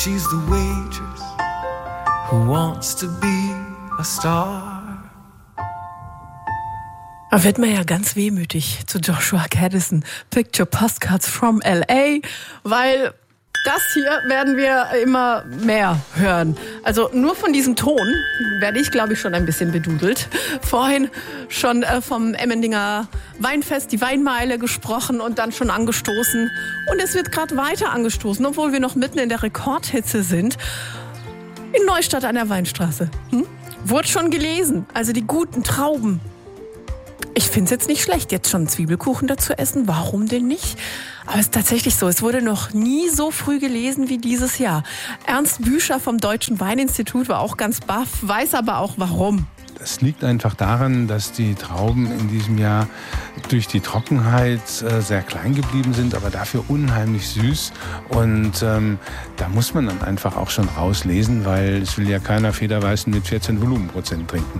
She's the waitress who wants to be a star. Da wird man ja ganz wehmütig zu Joshua Caddison, Picture Postcards from L.A., weil das hier werden wir immer mehr hören. Also nur von diesem Ton werde ich, glaube ich, schon ein bisschen bedudelt. Vorhin schon vom Emmendinger Weinfest, die Weinmeile gesprochen und dann schon angestoßen. Und es wird gerade weiter angestoßen, obwohl wir noch mitten in der Rekordhitze sind. In Neustadt an der Weinstraße. Wurde schon gelesen, also die guten Trauben. Ich finde es jetzt nicht schlecht, jetzt schon Zwiebelkuchen dazu essen. Warum denn nicht? Aber es ist tatsächlich so, es wurde noch nie so früh gelesen wie dieses Jahr. Ernst Büscher vom Deutschen Weininstitut war auch ganz baff, weiß aber auch warum. Es liegt einfach daran, dass die Trauben in diesem Jahr durch die Trockenheit sehr klein geblieben sind, aber dafür unheimlich süß. Und da muss man dann einfach auch schon rauslesen, weil es will ja keiner Federweißen mit 14 Volumenprozent trinken.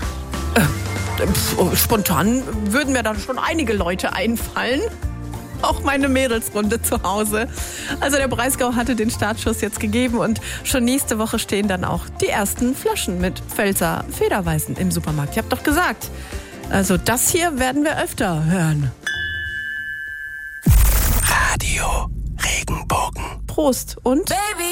Spontan würden mir dann schon einige Leute einfallen. Auch meine Mädelsrunde zu Hause. Also der Breisgau hatte den Startschuss jetzt gegeben und schon nächste Woche stehen dann auch die ersten Flaschen mit Pfälzer Federweißen im Supermarkt. Ich hab doch gesagt, also das hier werden wir öfter hören. Radio Regenbogen. Prost und... Baby.